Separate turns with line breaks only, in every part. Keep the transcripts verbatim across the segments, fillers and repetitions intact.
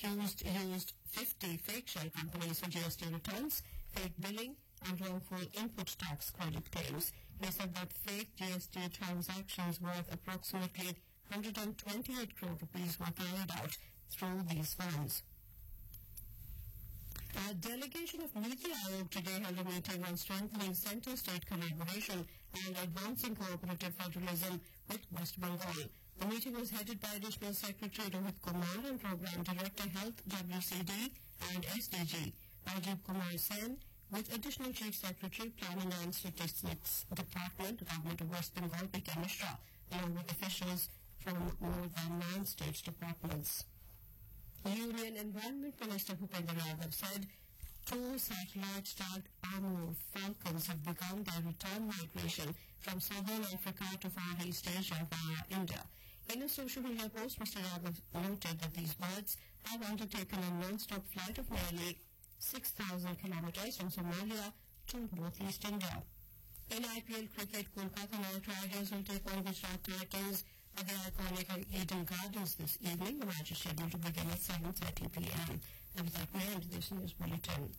accused used fifty fake shell companies for G S T returns, fake billing, and wrongful input tax credit claims. He said that fake G S T transactions worth approximately one hundred twenty-eight crore rupees were carried out through these funds. A delegation of Niti Aayog today held a meeting on strengthening centre-state collaboration and advancing cooperative federalism with West Bengal. The meeting was headed by Additional Secretary Rohit Kumar and Program Director Health W C D and S D G, Rajiv Kumar Sen, with Additional Chief Secretary Planning and Statistics Department, Government of West Bengal P K Mishra, along with officials from more than nine state departments. Union Environment Minister Bhupendra Yadav said two satellite-tagged Amur Falcons have begun their return migration from southern Africa to Far East Asia via India. In a social media post, Mister Yadav noted that these birds have undertaken a non-stop flight of nearly six thousand kilometers from Somalia to northeast India. In I P L cricket, Kolkata Knight Riders will take on Gujarat Titans at the iconic Eden Gardens this evening. The match is scheduled to begin at seven thirty p m And with that, we end this news bulletin.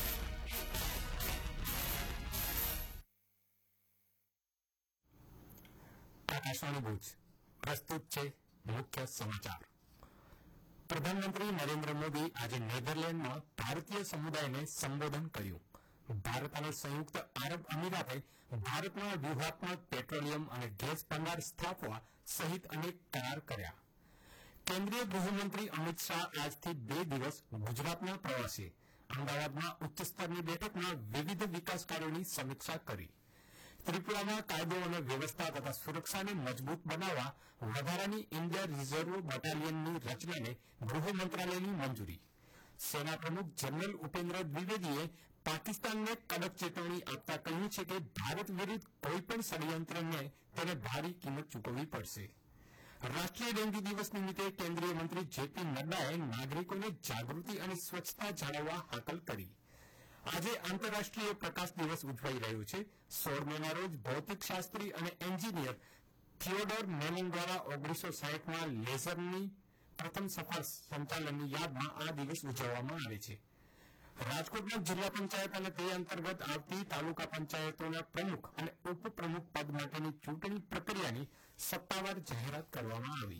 Akashvani Bhuj પ્રસ્તુત છે મુખ્ય સમાચાર. પ્રધાનમંત્રી નરેન્દ્ર મોદી આજે નેધરલેન્ડમાં ભારતીય સમુદાયને સંબોધન કર્યું. ભારત અને સંયુક્ત આરબ અમીરાતે ભારતમાં વ્યૂહાત્મક પેટ્રોલિયમ અને ગેસ ભંડાર સ્થાપવા સહિત અનેક કરાર કર્યા. કેન્દ્રીય ગૃહમંત્રી અમિત શાહ આજથી બે દિવસ ગુજરાતના પ્રવાસે અમદાવાદમાં ઉચ્ચ સ્તરની બેઠકમાં વિવિધ વિકાસ કાર્યોની સમીક્ષા કરી. ત્રિપુરામાં કાયદો અને વ્યવસ્થા તથા સુરક્ષાને મજબૂત બનાવવા વધારાની ઇન્ડિયા રિઝર્વ બટાલિયનની રચનાને ગૃહ મંત્રાલયની મંજૂરી. સેના પ્રમુખ જનરલ ઉપેન્દ્ર દ્વિવેદીએ પાકિસ્તાનને કડક ચેતવણી આપતા કહ્યું છે કે ભારત વિરુદ્ધ કોઈપણ ષડયંત્રને તેને ભારી કિંમત ચૂકવવી પડશે. રાષ્ટ્રીય ડેન્ગ્યુ દિવસ નિમિત્તે કેન્દ્રીય મંત્રી જેપી નડ્ડાએ નાગરિકોને જાગૃતિ અને સ્વચ્છતા જાળવવા હાકલ કરી. આજે આંતરરાષ્ટ્રીય પ્રકાશ દિવસ ઉજવાઈ રહ્યો છે. સોળ મેના રોજ ભૌતિક શાસ્ત્રી અને એન્જિનિયર થિયોડોર મેનિંગ દ્વારા ઓગણીસો સાહીઠમાં લેઝરની પ્રથમ સફળ સંચાલનની યાદમાં આ દિવસ ઉજવવામાં આવે છે. રાજકોટમાં જિલ્લા પંચાયત અને તે અંતર્ગત આવતી તાલુકા પંચાયતોના પ્રમુખ અને ઉપપ્રમુખ પદ માટેની ચૂંટણી પ્રક્રિયાની સત્તાવાર જાહેરાત કરવામાં આવી.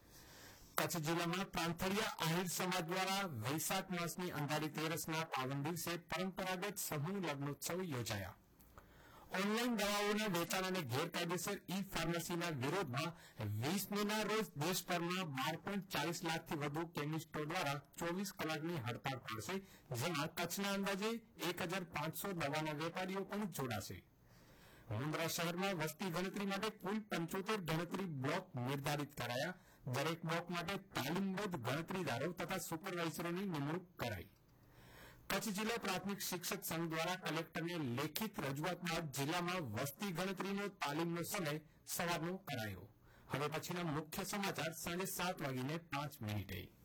કચ્છ જિલ્લામાં પ્રાંથળિયા આહિર સમાજ દ્વારા વૈશાખ માસની અંધારી તેરસના પાવન દિવસે પરંપરાગત સમૂહ લગ્નોત્સવ યોજાયા. ઓનલાઈન દવાઓના વેચાણ અને ગેરકાયદેસર ઈ ફાર્મસીના વિરોધમાં વીસ મેના રોજ દેશભરમાં બાર પોઈન્ટ ચાલીસ લાખથી વધુ કેમિસ્ટો દ્વારા ચોવીસ કલાકની હડતાળ પડશે, જેમાં કચ્છના અંદાજે એક હજાર પાંચસો દવાના વેપારીઓ પણ જોડાશે. મુન્દ્રા શહેરમાં વસ્તી ગણતરી માટે કુલ પંચોતેર ગણતરી બ્લોક નિર્ધારિત કરાયા. દરેક બ્લોક માટે તાલીમબદ્ધ ગણતરીદારો તથા સુપરવાઇઝરોની નિમણૂક કરાઈ. કચ્છ જિલ્લા પ્રાથમિક શિક્ષક સંઘ દ્વારા કલેક્ટરને લેખિત રજૂઆત બાદ જિલ્લામાં વસ્તી ગણતરીનો તાલીમનો સમય સવારનો કરાયો. હવે પછીના મુખ્ય સમાચાર સાંજે સાત વાગીને પાંચ મિનિટે.